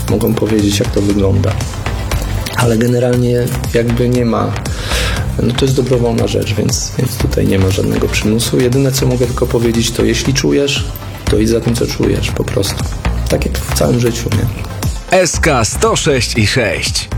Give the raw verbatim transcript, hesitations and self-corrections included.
mogą powiedzieć, jak to wygląda. Ale generalnie jakby nie ma, no to jest dobrowolna rzecz, więc, więc tutaj nie ma żadnego przymusu. Jedyne, co mogę tylko powiedzieć, to jeśli czujesz, to idź za tym, co czujesz po prostu. Tak jak w całym życiu, nie? S K sto sześć i sześć.